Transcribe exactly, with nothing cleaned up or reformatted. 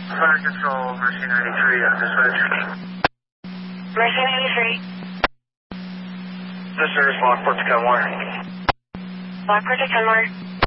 Fire Control, Mercy ninety-three, uh, dispatch. Mercy ninety-three. This is Lockport to Kenmore. Lockport to Kenmore.